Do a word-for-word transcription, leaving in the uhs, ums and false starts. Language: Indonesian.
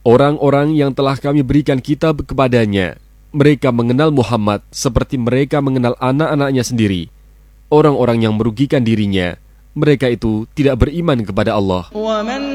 Orang-orang yang telah kami berikan kitab kepadanya, mereka mengenal Muhammad seperti mereka mengenal anak-anaknya sendiri. Orang-orang yang merugikan dirinya, mereka itu tidak beriman kepada Allah.